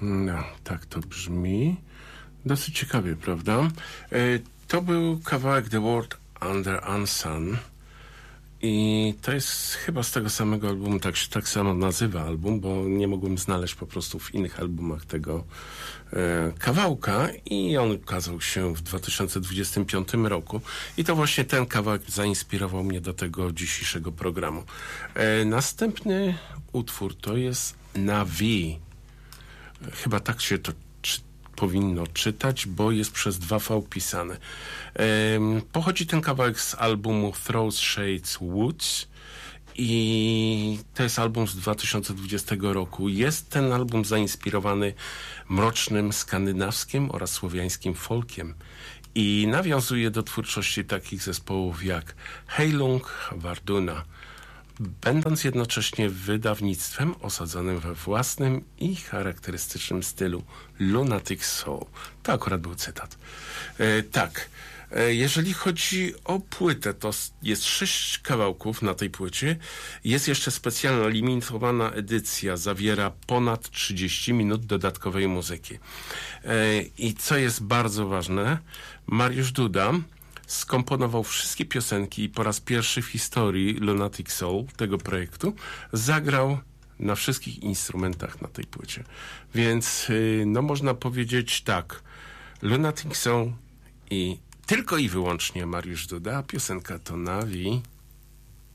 No, tak to brzmi. Dosyć ciekawie, prawda? To był kawałek The World Under Sun. I to jest chyba z tego samego albumu, tak samo nazywa album, bo nie mogłem znaleźć po prostu w innych albumach tego kawałka i on ukazał się w 2025 roku. I to właśnie ten kawałek zainspirował mnie do tego dzisiejszego programu. Następny utwór to jest Navi. Chyba tak się to powinno czytać, bo jest przez 2V pisane. Pochodzi ten kawałek z albumu Through Shades Woods i to jest album z 2020 roku. Jest ten album zainspirowany mrocznym skandynawskim oraz słowiańskim folkiem i nawiązuje do twórczości takich zespołów jak Heilung Varduna, będąc jednocześnie wydawnictwem osadzonym we własnym i charakterystycznym stylu Lunatic Soul. To akurat był cytat. Jeżeli chodzi o płytę, to jest 6 kawałków na tej płycie. Jest jeszcze specjalna, limitowana edycja. Zawiera ponad 30 minut dodatkowej muzyki. I co jest bardzo ważne, Mariusz Duda skomponował wszystkie piosenki i po raz pierwszy w historii Lunatic Soul, tego projektu, zagrał na wszystkich instrumentach na tej płycie. Więc no można powiedzieć tak, Lunatic Soul i tylko i wyłącznie Mariusz Duda, a piosenka to Navi.